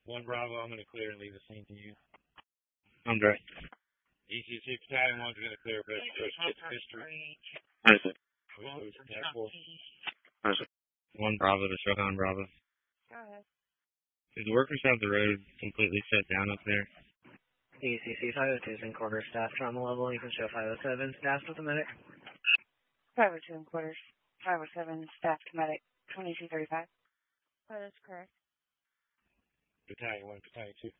1 Bravo, I'm going to clear and leave the scene to you. I'm direct. ECC Battalion 1's going to clear approach history. Understood. Task Force. Understood. 1 Bravo to Shohan Bravo. Go ahead. Do the workers have the road completely shut down up there? ECC 502 is in quarters, staff trauma level. You can show 507, staff with a medic. 502 in quarters. 507, staff to medic. 2235. That is correct. Battalion 1, Battalion 2.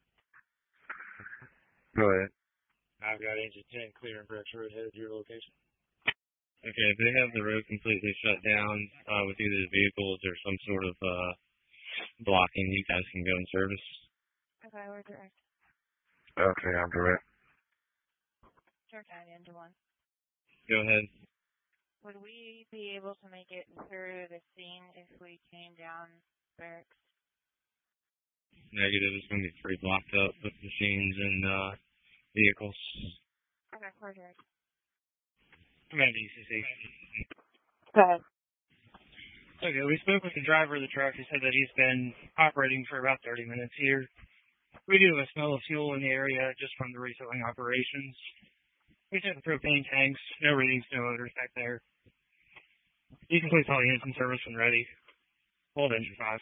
Go ahead. I've got engine 10 clear and Breck's Road headed to your location. Okay, if they have the road completely shut down with either the vehicles or some sort of blocking, you guys can go in service. Okay, we're direct. Okay, I'm direct. Direct into 1. Go ahead. Would we be able to make it through the scene if we came down barracks? Negative. It's going to be 3 blocked up with machines and vehicles. Okay, we're direct. Command ECC. Go ahead. Okay, we spoke with the driver of the truck. He said that he's been operating for about 30 minutes here. We do have a smell of fuel in the area just from the refilling operations. We checked the propane tanks. No readings, no odors back there. You can place all units in service when ready. Hold engine 5.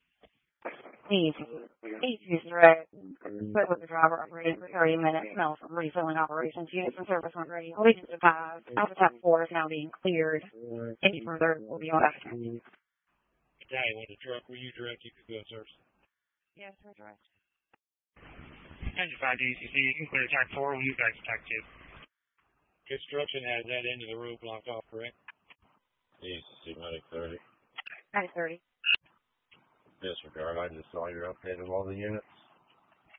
Easy direct. Spoke with the driver operating for 30 minutes. Smell from refilling operations. Units in service when ready. Allegiance to 5. Alpha Type 4 is now being cleared. Any further will be on after. Battalion 1 to truck. Were you direct? You could go in service. Yes, we're direct. Engine 5 to ECC. You can clear Attack 4. We'll use guys Attack 2. Construction has that end of the road blocked off, correct? ECC Medic 30. 930. Disregard. I just saw your update of all the units.